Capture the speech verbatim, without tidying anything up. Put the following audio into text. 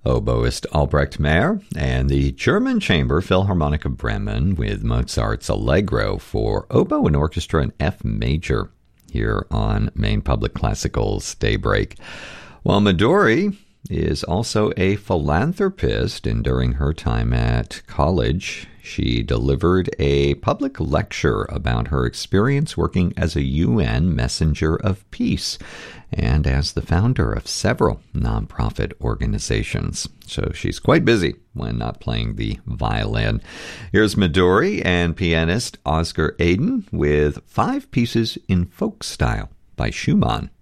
oboist Albrecht Meyer, and the German Chamber Philharmonic of Bremen with Mozart's Allegro for oboe and orchestra in F major here on Maine Public Classical's Daybreak. While Midori is also a philanthropist, and during her time at college, she delivered a public lecture about her experience working as a U N messenger of peace and as the founder of several nonprofit organizations. So she's quite busy when not playing the violin. Here's Midori and pianist Oscar Aden with five pieces in folk style by Schumann.